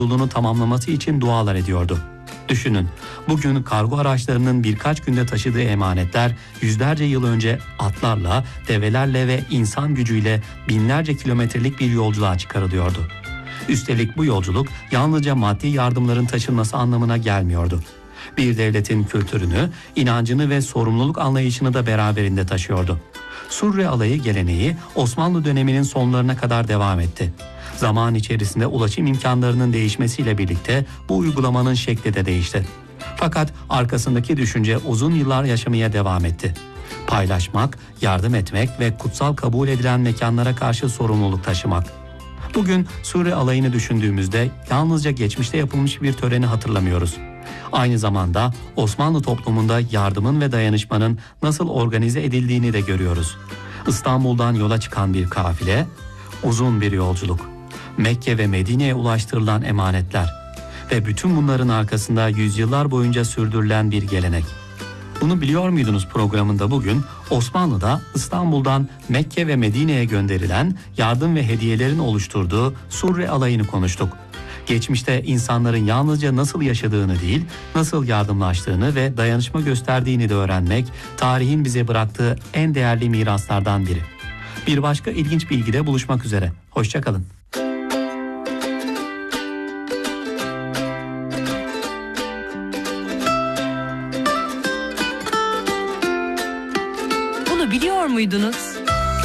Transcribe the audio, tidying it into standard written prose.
yolunu tamamlaması için dualar ediyordu. Düşünün, bugün kargo araçlarının birkaç günde taşıdığı emanetler yüzlerce yıl önce atlarla, develerle ve insan gücüyle binlerce kilometrelik bir yolculuğa çıkarılıyordu. Üstelik bu yolculuk yalnızca maddi yardımların taşınması anlamına gelmiyordu. Bir devletin kültürünü, inancını ve sorumluluk anlayışını da beraberinde taşıyordu. Surre alayı geleneği Osmanlı döneminin sonlarına kadar devam etti. Zaman içerisinde ulaşım imkanlarının değişmesiyle birlikte bu uygulamanın şekli de değişti. Fakat arkasındaki düşünce uzun yıllar yaşamaya devam etti. Paylaşmak, yardım etmek ve kutsal kabul edilen mekanlara karşı sorumluluk taşımak. Bugün Surre alayını düşündüğümüzde yalnızca geçmişte yapılmış bir töreni hatırlamıyoruz. Aynı zamanda Osmanlı toplumunda yardımın ve dayanışmanın nasıl organize edildiğini de görüyoruz. İstanbul'dan yola çıkan bir kafile, uzun bir yolculuk, Mekke ve Medine'ye ulaştırılan emanetler ve bütün bunların arkasında yüzyıllar boyunca sürdürülen bir gelenek. Bunu biliyor muydunuz programında bugün Osmanlı'da İstanbul'dan Mekke ve Medine'ye gönderilen yardım ve hediyelerin oluşturduğu Surre alayını konuştuk. Geçmişte insanların yalnızca nasıl yaşadığını değil, nasıl yardımlaştığını ve dayanışma gösterdiğini de öğrenmek, tarihin bize bıraktığı en değerli miraslardan biri. Bir başka ilginç bilgide buluşmak üzere. Hoşça kalın. Bunu biliyor muydunuz?